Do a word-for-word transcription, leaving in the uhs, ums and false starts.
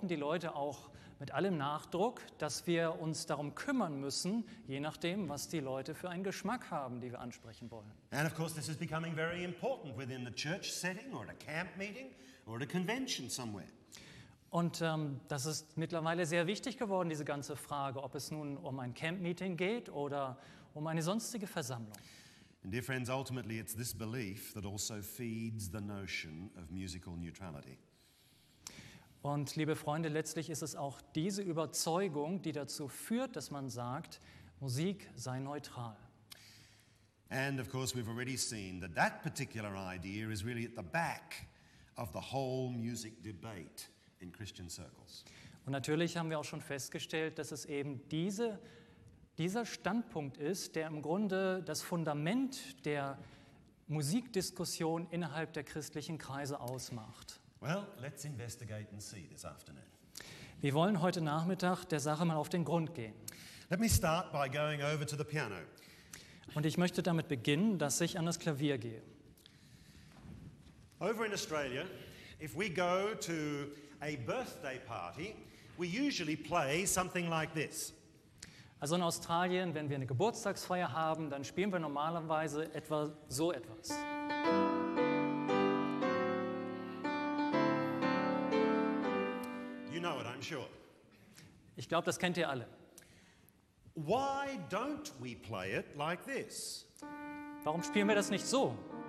behaupten die Leute auch mit allem Nachdruck, dass wir uns darum kümmern müssen, je nachdem, was die Leute für einen Geschmack haben, die wir ansprechen wollen. And of course this is becoming very important within the church setting or at a camp meeting or at a convention somewhere. Und ähm, das ist mittlerweile sehr wichtig geworden, diese ganze Frage, ob es nun um ein Camp-Meeting geht oder um eine sonstige Versammlung. And dear friends, ultimately it's this belief that also feeds the notion of musical neutrality. Und liebe Freunde, letztlich ist es auch diese Überzeugung, die dazu führt, dass man sagt, Musik sei neutral. And of course we've already seen that that particular idea is really at the back of the whole music debate in Christian circles. Und natürlich haben wir auch schon festgestellt, dass es eben diese, dieser Standpunkt ist, der im Grunde das Fundament der Musikdiskussion innerhalb der christlichen Kreise ausmacht. Well, let's investigate and see this afternoon. Wir wollen heute Nachmittag der Sache mal auf den Grund gehen. Let me start by going over to the piano. Und ich möchte damit beginnen, dass ich an das Klavier gehe. Over in Australia, if we go to a birthday party, we usually play something like this. Also in Australien, wenn wir eine Geburtstagsfeier haben, dann spielen wir normalerweise etwa so etwas. You know it, I'm sure. Ich glaube, das kennt ihr alle. Why don't we play it like this? Warum spielen wir das nicht so?